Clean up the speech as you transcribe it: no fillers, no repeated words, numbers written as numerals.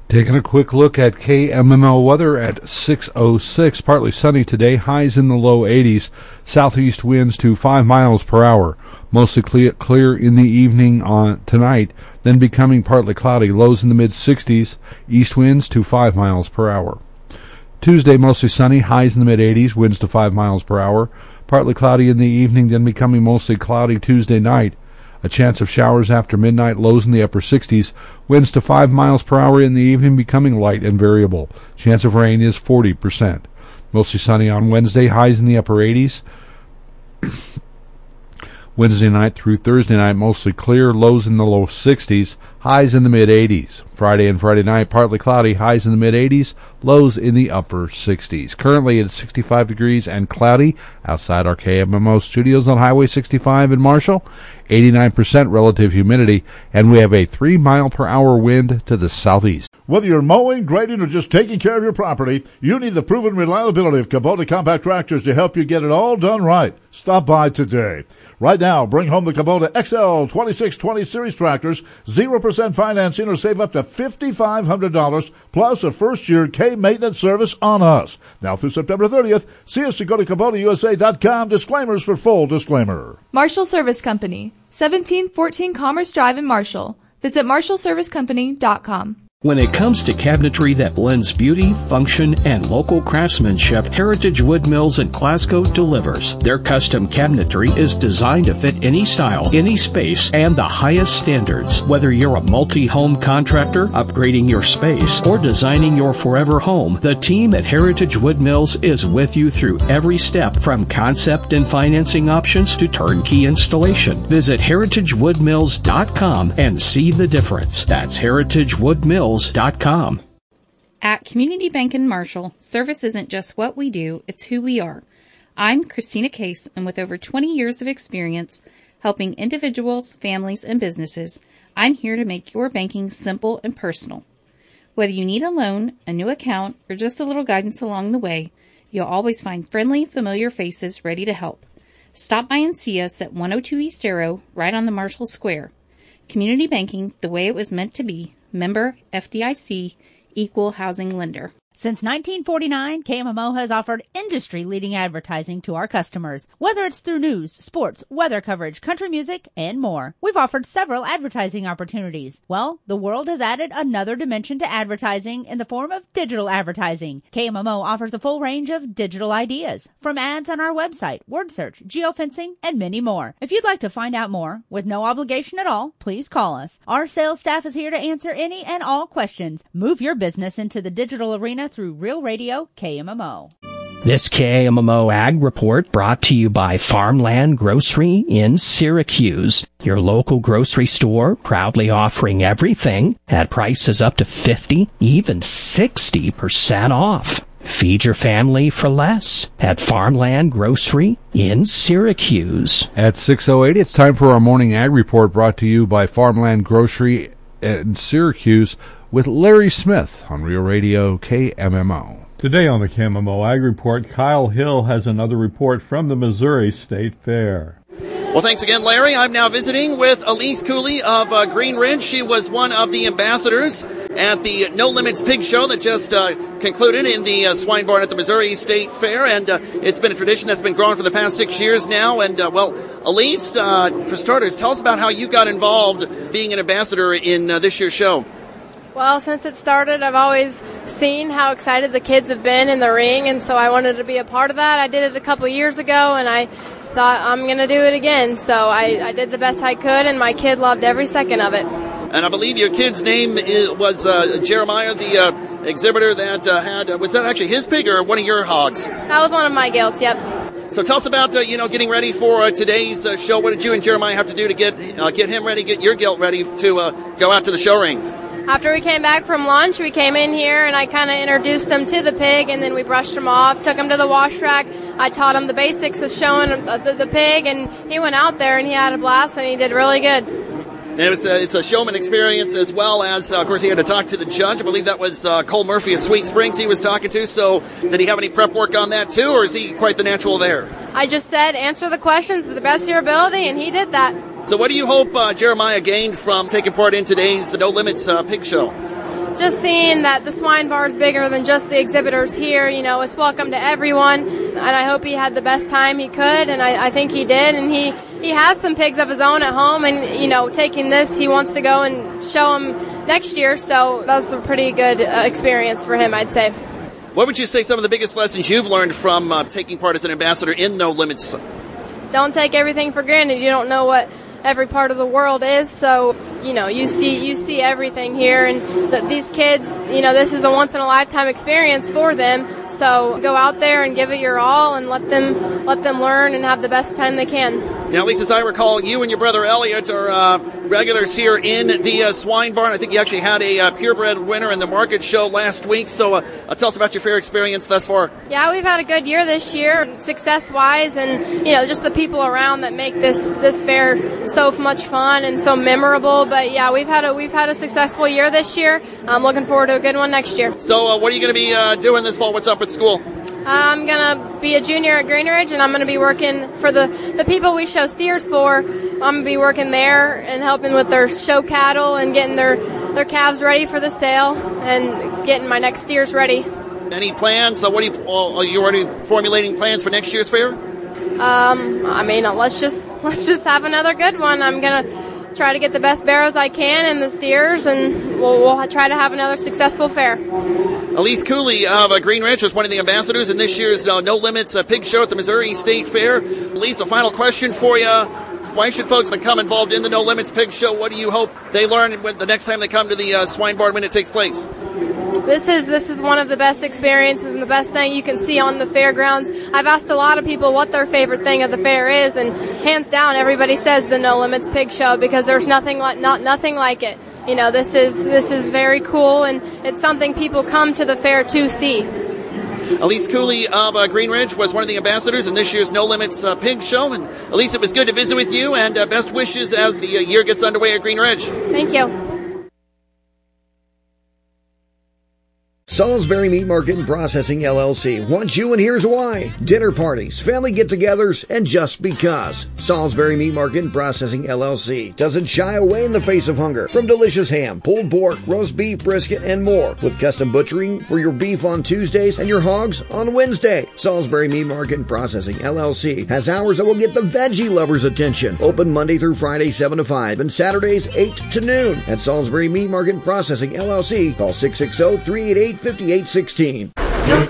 Taking a quick look at KMML weather at 6:06. Partly sunny today, highs in the low 80s. Southeast winds to 5 miles per hour. Mostly clear in the evening on tonight, then becoming partly cloudy. Lows in the mid-60s. East winds to 5 miles per hour. Tuesday, mostly sunny, highs in the mid-80s, winds to 5 miles per hour. Partly cloudy in the evening, then becoming mostly cloudy Tuesday night. A chance of showers after midnight, lows in the upper 60s, winds to 5 miles per hour in the evening, becoming light and variable. Chance of rain is 40%. Mostly sunny on Wednesday, highs in the upper 80s. Wednesday night through Thursday night, mostly clear, lows in the low 60s, highs in the mid-80s. Friday and Friday night, partly cloudy, highs in the mid-80s, lows in the upper 60s. Currently it's 65 degrees and cloudy outside our KMMO studios on Highway 65 in Marshall. 89% relative humidity, and we have a 3-mile-per-hour wind to the southeast. Whether you're mowing, grading, or just taking care of your property, you need the proven reliability of Kubota compact tractors to help you get it all done right. Stop by today. Right now, bring home the Kubota XL 2620 Series tractors, 0% financing, or save up to $5,500, plus a first-year K-maintenance service on us. Now through September 30th, see us to go to KubotaUSA.com. Disclaimers for full disclaimer. Marshall Service Company, 1714 Commerce Drive in Marshall. Visit MarshallServiceCompany.com. When it comes to cabinetry that blends beauty, function, and local craftsmanship, Heritage Wood Mills in Glasgow delivers. Their custom cabinetry is designed to fit any style, any space, and the highest standards. Whether you're a multi-home contractor, upgrading your space, or designing your forever home, the team at Heritage Wood Mills is with you through every step, from concept and financing options to turnkey installation. Visit heritagewoodmills.com and see the difference. That's heritagewoodmills.com. At Community Bank in Marshall, service isn't just what we do, it's who we are. I'm Christina Case, and with over 20 years of experience helping individuals, families, and businesses, I'm here to make your banking simple and personal. Whether you need a loan, a new account, or just a little guidance along the way, you'll always find friendly, familiar faces ready to help. Stop by and see us at 102 East Arrow, right on the Marshall Square. Community banking, the way it was meant to be. Member FDIC, Equal Housing Lender. Since 1949, KMMO has offered industry-leading advertising to our customers, whether it's through news, sports, weather coverage, country music, and more. We've offered several advertising opportunities. Well, the world has added another dimension to advertising in the form of digital advertising. KMMO offers a full range of digital ideas, from ads on our website, word search, geofencing, and many more. If you'd like to find out more, with no obligation at all, please call us. Our sales staff is here to answer any and all questions. Move your business into the digital arena through Real Radio KMMO. This KMMO Ag Report brought to you by Farmland Grocery in Syracuse, your local grocery store proudly offering everything at prices up to 50, even 60% off. Feed your family for less at Farmland Grocery in Syracuse. At 6:08, it's time for our morning Ag Report brought to you by Farmland Grocery in Syracuse with Larry Smith on Real Radio KMMO. Today on the KMMO Ag Report, Kyle Hill has another report from the Missouri State Fair. Well, thanks again, Larry. I'm now visiting with Elise Cooley of Green Ridge. She was one of the ambassadors at the No Limits Pig Show that just concluded in the swine barn at the Missouri State Fair, and it's been a tradition that's been growing for the past 6 years now. And, well, Elise, for starters, tell us about how you got involved being an ambassador in this year's show. Well, since it started, I've always seen how excited the kids have been in the ring, and so I wanted to be a part of that. I did it a couple years ago, and I thought I'm going to do it again. So I did the best I could, and my kid loved every second of it. And I believe your kid's name was Jeremiah, the exhibitor that had, was that actually his pig or one of your hogs? That was one of my gilts, yep. So tell us about, getting ready for today's show. What did you and Jeremiah have to do to get him ready, get your gilt ready to go out to the show ring? After we came back from lunch, we came in here and I kind of introduced him to the pig, and then we brushed him off, took him to the wash rack. I taught him the basics of showing the pig, and he went out there and he had a blast and he did really good. And it's a showman experience, as well as, of course, he had to talk to the judge. I believe that was Cole Murphy of Sweet Springs he was talking to. So did he have any prep work on that, too, or is he quite the natural there? I just said, answer the questions to the best of your ability, and he did that. So what do you hope Jeremiah gained from taking part in today's No Limits Pig Show? just seeing that the swine bar is bigger than just the exhibitors here, you know, it's welcome to everyone, and I hope he had the best time he could, and I think he did, and he has some pigs of his own at home, and, you know, taking this, he wants to go and show them next year, so that's a pretty good experience for him, I'd say. What would you say some of the biggest lessons you've learned from taking part as an ambassador in No Limits? Don't take everything for granted. You don't know what every part of the world is, so you know you see everything here, and these kids, you know, this is a once in a lifetime experience for them, so go out there and give it your all and let them learn and have the best time they can. Now, at least as I recall, you and your brother Elliot are regulars here in the swine barn. I think you actually had a purebred winner in the market show last week, so tell us about your fair experience thus far. Yeah, we've had a good year this year, success-wise, and, you know, just the people around that make this fair so much fun and so memorable. But yeah, we've had a successful year this year. I'm looking forward to a good one next year. So what are you going to be doing this fall? What's up at school? I'm going to be a junior at Green Ridge, and I'm going to be working for the people we show steers for. I'm going to be working there and helping with their show cattle and getting their calves ready for the sale and getting my next steers ready. Any plans? So are you already formulating plans for next year's fair? I mean, let's just have another good one. I'm going to try to get the best barrows I can in the steers, and we'll try to have another successful fair. Elise Cooley of Green Ridge is one of the ambassadors in this year's No Limits Pig Show at the Missouri State Fair. Elise, a final question for you. Why should folks become involved in the No Limits Pig Show? What do you hope they learn the next time they come to the swine barn when it takes place? This is one of the best experiences and the best thing you can see on the fairgrounds. I've asked a lot of people what their favorite thing of the fair is, and hands down, everybody says the No Limits Pig Show, because there's nothing like it. You know, this is very cool, and it's something people come to the fair to see. Elise Cooley of Green Ridge was one of the ambassadors in this year's No Limits Pig Show. And Elise, it was good to visit with you, and best wishes as the year gets underway at Green Ridge. Thank you. Salisbury Meat Market and Processing, LLC wants you, and here's why. Dinner parties, family get-togethers, and just because. Salisbury Meat Market and Processing, LLC doesn't shy away in the face of hunger. From delicious ham, pulled pork, roast beef, brisket, and more. With custom butchering for your beef on Tuesdays and your hogs on Wednesday. Salisbury Meat Market and Processing, LLC has hours that will get the veggie lovers' attention. Open Monday through Friday, 7 to 5, and Saturdays, 8 to noon. At Salisbury Meat Market and Processing, LLC, call 660-388-5816.